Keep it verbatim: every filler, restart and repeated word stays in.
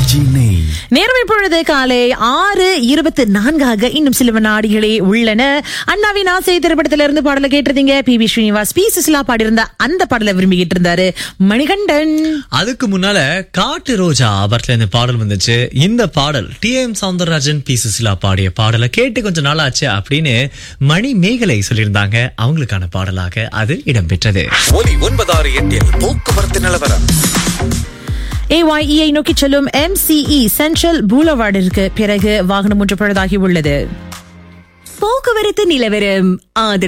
நேரம் இப்பொழுது காலை ஆறு இருபத்தி நான்காக இன்னும் சில வினாடிகளே உள்ளன. அண்ணாவின் ஆசை திரைப்படத்திலிருந்து பாடலை கேட்டிருந்தீங்க. P V Srinivas B Susheela பாடியிருந்த அந்த பாடலை விரும்பிக்கிட்டு இருந்தாரு மணிகண்டன். அதுக்கு முன்னால காட்டு ரோஜா படத்துல இந்த பாடல் வந்துச்சு. இந்த பாடல் D M Soundararajan B Susheela பாடிய பாடலை கேட்டு கொஞ்சம் நாளாச்சு அப்படின்னு மணி மேகலை சொல்லியிருந்தாங்க. அவங்களுக்கான பாடலாக அது இடம்பெற்றது. ஒலி ஒன்பதாறு எட்டில் போக்குவரத்து நிலவரம். ஏஒய்இ நோக்கி செல்லும் எம்சிஇ சென்ட்ரல் பூலவார்டிற்கு பிறகு வாகனம் ஒன்று பழுதாகி உள்ளது. போக்குவரத்து நிலவரம்.